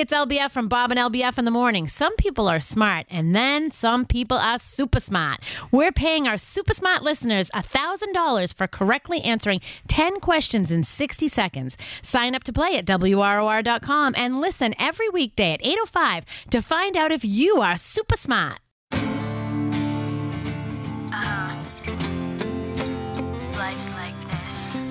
it's LBF from Bob and LBF in the morning. Some people are smart, and then some people are super smart. We're paying our super smart listeners $1,000 for correctly answering 10 questions in 60 seconds. Sign up to play at WROR.com and listen every weekday at 8:05 to find out if you are super smart.